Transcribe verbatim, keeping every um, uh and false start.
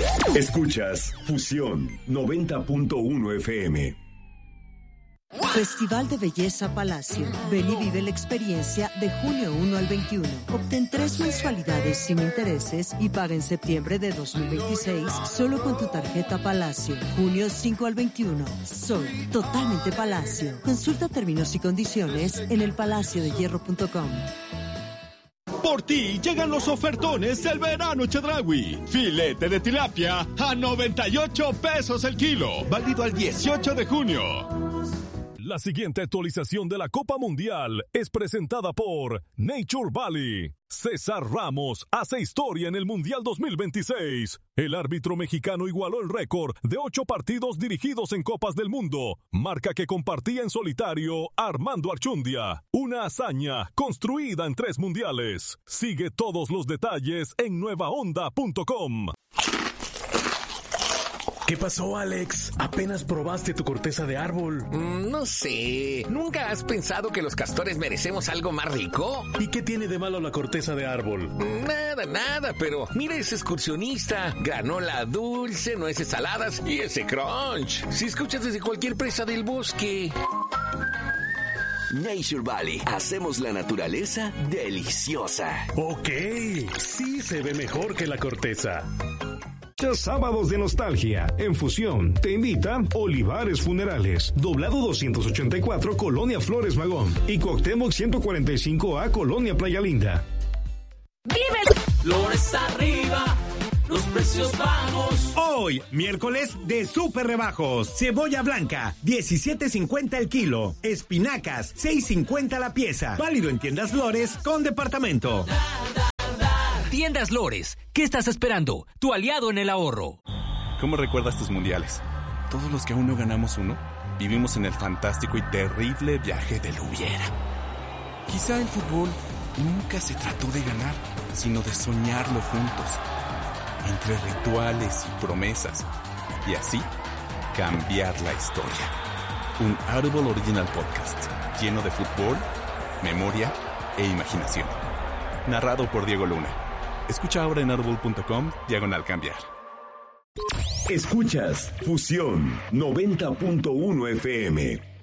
Escuchas Fusión noventa punto uno F M. Festival de Belleza Palacio. Ven y vive la experiencia de junio uno al veintiuno. Obtén tres mensualidades sin intereses y paga en septiembre de dos mil veintiséis solo con tu tarjeta Palacio. junio cinco al veintiuno. Soy totalmente Palacio. Consulta términos y condiciones en el palacio de hierro punto com. Por ti llegan los ofertones del verano Chedraui. Filete de tilapia a noventa y ocho pesos el kilo. Válido al dieciocho de junio. La siguiente actualización de la Copa Mundial es presentada por Nature Valley. César Ramos hace historia en el Mundial dos mil veintiséis. El árbitro mexicano igualó el récord de ocho partidos dirigidos en Copas del Mundo, marca que compartía en solitario Armando Archundia. Una hazaña construida en tres mundiales. Sigue todos los detalles en nueva onda punto com. ¿Qué pasó, Alex? ¿Apenas probaste tu corteza de árbol? Mm, no sé. ¿Nunca has pensado que los castores merecemos algo más rico? ¿Y qué tiene de malo la corteza de árbol? Nada, nada, pero mira ese excursionista. Granola dulce, nueces saladas y ese crunch. Si escuchas desde cualquier presa del bosque. Nature Valley. Hacemos la naturaleza deliciosa. Ok, sí se ve mejor que la corteza. Sábados de nostalgia. En Fusión te invita Olivares Funerales, Doblado doscientos ochenta y cuatro, Colonia Flores Magón, y Cuauhtémoc ciento cuarenta y cinco A, Colonia Playa Linda. ¡Vive! Flores arriba, los precios bajos. Hoy, miércoles de súper rebajos. Cebolla blanca, diecisiete cincuenta el kilo. Espinacas, seis cincuenta la pieza. Válido en tiendas Lores con departamento. Tiendas Lores, ¿qué estás esperando? Tu aliado en el ahorro. ¿Cómo recuerdas tus mundiales? Todos los que aún no ganamos uno, vivimos en el fantástico y terrible viaje del hubiera. Quizá el fútbol nunca se trató de ganar, sino de soñarlo juntos, entre rituales y promesas, y así cambiar la historia. Un Audible Original Podcast, lleno de fútbol, memoria e imaginación. Narrado por Diego Luna. Escucha ahora en audible punto com, diagonal cambiar. Escuchas Fusión noventa punto uno F M.